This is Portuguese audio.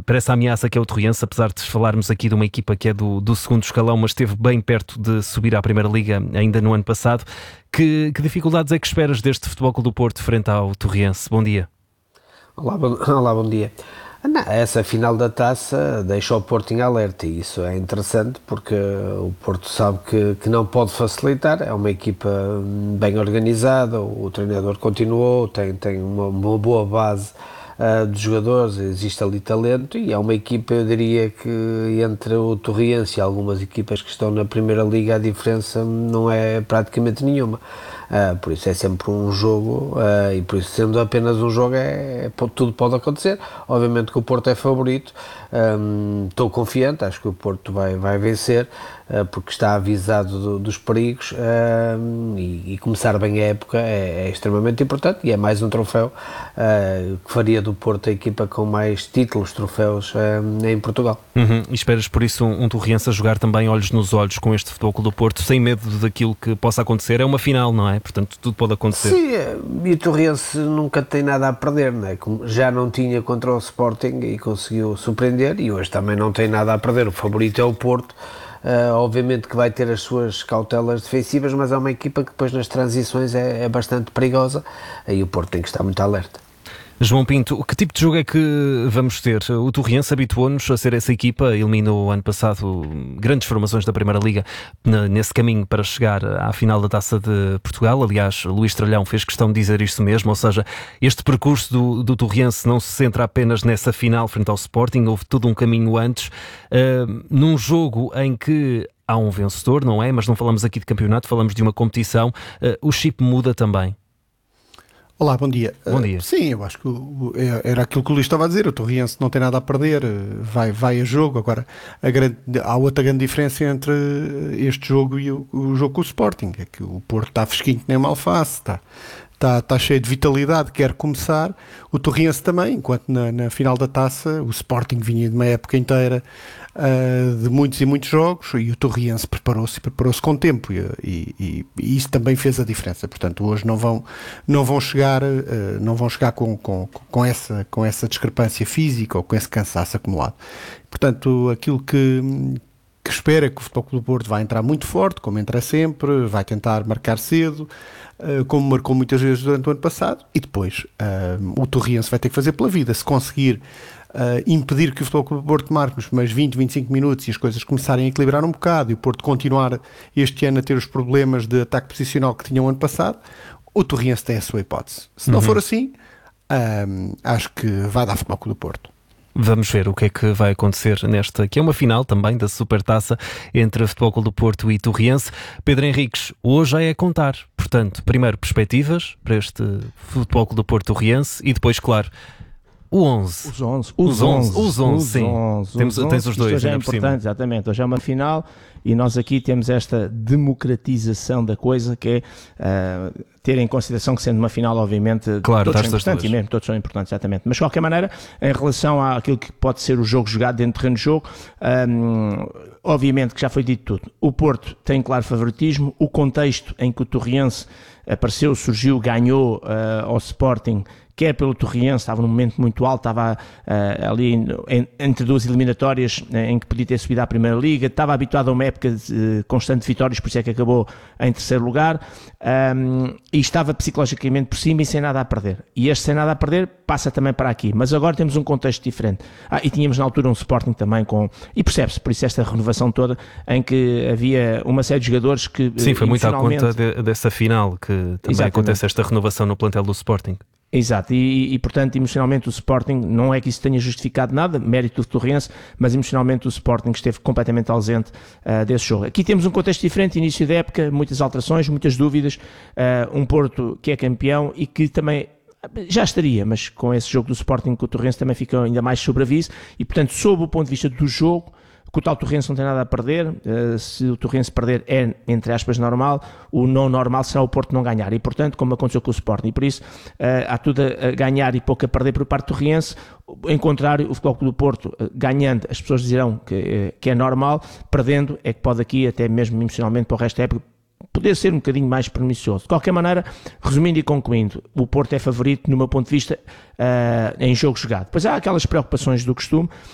para essa ameaça que é o Torriense, apesar de falarmos aqui de uma equipa que é do segundo escalão, mas esteve bem perto de subir à Primeira Liga ainda no ano passado. Que dificuldades é que esperas deste Futebol Clube do Porto frente ao Torriense? Bom dia. Olá, bom dia. Não, essa final da Taça deixa o Porto em alerta e isso é interessante porque o Porto sabe que não pode facilitar, é uma equipa bem organizada, o treinador continuou, tem uma boa base de jogadores, existe ali talento e é uma equipa, eu diria que entre o Torriense e algumas equipas que estão na Primeira Liga a diferença não é praticamente nenhuma. Por isso é sempre um jogo e por isso sendo apenas um jogo tudo pode acontecer. Obviamente que o Porto é favorito, estou confiante, acho que o Porto vai vencer porque está avisado dos perigos e começar bem a época é extremamente importante e é mais um troféu que faria do Porto a equipa com mais títulos, troféus em Portugal. E esperas por isso um Torriense a jogar também olhos nos olhos com este Futebol Clube do Porto, sem medo daquilo que possa acontecer? É uma final, não é? Portanto, tudo pode acontecer. Sim, e o Torriense nunca tem nada a perder, não é? Como já não tinha contra o Sporting e conseguiu surpreender, e hoje também não tem nada a perder. O favorito é o Porto. Obviamente que vai ter as suas cautelas defensivas, mas é uma equipa que depois nas transições é bastante perigosa, e o Porto tem que estar muito alerta. João Pinto, que tipo de jogo é que vamos ter? O Torriense habituou-nos a ser essa equipa, eliminou ano passado grandes formações da Primeira Liga nesse caminho para chegar à final da Taça de Portugal. Aliás, Luís Tralhão fez questão de dizer isto mesmo, ou seja, este percurso do Torriense não se centra apenas nessa final frente ao Sporting, houve todo um caminho antes, num jogo em que há um vencedor, não é? Mas não falamos aqui de campeonato, falamos de uma competição, o chip muda também. Olá, bom dia. Bom dia. Sim, eu acho que era aquilo que o Luís estava a dizer, o Torriense não tem nada a perder, vai a jogo. Agora, há outra grande diferença entre este jogo e o jogo com o Sporting, é que o Porto está fresquinho que nem uma alface, está cheio de vitalidade, quer começar. O Torriense também, enquanto na final da Taça o Sporting vinha de uma época inteira de muitos e muitos jogos e o Torriense preparou-se com tempo e isso também fez a diferença. Portanto, hoje não vão chegar com essa discrepância física ou com esse cansaço acumulado. Portanto, aquilo que espera é que o Futebol Clube do Porto vai entrar muito forte, como entra sempre, vai tentar marcar cedo, como marcou muitas vezes durante o ano passado, e depois o Torriense vai ter que fazer pela vida. Se conseguir impedir que o Futebol Clube do Porto marque nos primeiros 20, 25 minutos e as coisas começarem a equilibrar um bocado e o Porto continuar este ano a ter os problemas de ataque posicional que tinha o ano passado, o Torriense tem a sua hipótese. Se não for assim, acho que vai dar Futebol Clube do Porto. Vamos ver o que é que vai acontecer nesta, que é uma final também da Supertaça entre o Futebol Clube do Porto e Torriense. Pedro Henriques, hoje já é contar. Portanto, primeiro perspectivas para este Futebol Clube do Porto Torriense e depois, claro, o 11. Os 11, sim. Tens os dois. Hoje é importante, exatamente. Hoje é uma final e nós aqui temos esta democratização da coisa que é ter em consideração que sendo uma final, obviamente, claro, todos são importantes e mesmo todos são importantes, exatamente. Mas de qualquer maneira, em relação àquilo que pode ser o jogo jogado dentro do terreno de jogo, obviamente que já foi dito tudo. O Porto tem claro favoritismo, o contexto em que o Torriense apareceu, surgiu, ganhou ao Sporting, quer pelo Torriense, estava num momento muito alto, estava ali entre duas eliminatórias em que podia ter subido à Primeira Liga, estava habituado a uma época constante de vitórias, por isso é que acabou em terceiro lugar, e estava psicologicamente por cima e sem nada a perder. E este sem nada a perder passa também para aqui, mas agora temos um contexto diferente. E tínhamos na altura um Sporting também e percebe-se, por isso esta renovação toda, em que havia uma série de jogadores que... Sim, foi muito à conta dessa final, que também exatamente acontece esta renovação no plantel do Sporting. Exato, e portanto emocionalmente o Sporting, não é que isso tenha justificado nada, mérito do Torriense, mas emocionalmente o Sporting esteve completamente ausente desse jogo. Aqui temos um contexto diferente, início da época, muitas alterações, muitas dúvidas, um Porto que é campeão e que também já estaria, mas com esse jogo do Sporting com o Torriense também fica ainda mais sobre aviso e portanto sob o ponto de vista do jogo, que o tal Torriense não tem nada a perder, se o Torriense perder é, entre aspas, normal, o não normal será o Porto não ganhar, e portanto, como aconteceu com o Sporting, e por isso há tudo a ganhar e pouco a perder por parte do Torriense. Em contrário, o Futebol Clube do Porto, ganhando, as pessoas dirão que é normal, perdendo é que pode aqui, até mesmo emocionalmente para o resto da época, poder ser um bocadinho mais pernicioso. De qualquer maneira, resumindo e concluindo, o Porto é favorito, no meu ponto de vista, em jogo jogado. Depois há aquelas preocupações do costume,